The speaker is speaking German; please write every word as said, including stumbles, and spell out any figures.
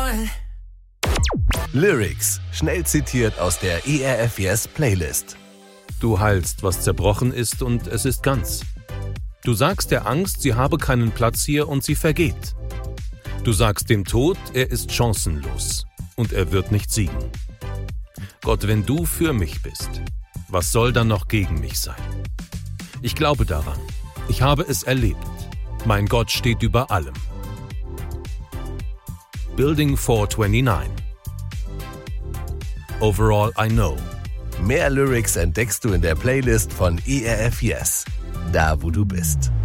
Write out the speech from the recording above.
one. Lyrics, schnell zitiert aus der E R F Yes Playlist. Du heilst, was zerbrochen ist, und es ist ganz. Du sagst der Angst, sie habe keinen Platz hier und sie vergeht. Du sagst dem Tod, er ist chancenlos und er wird nicht siegen. Gott, wenn du für mich bist, was soll dann noch gegen mich sein? Ich glaube daran. Ich habe es erlebt. Mein Gott steht über allem. Building four twenty-nine. Overall I know. Mehr Lyrics entdeckst du in der Playlist von E R F Yes, da wo du bist.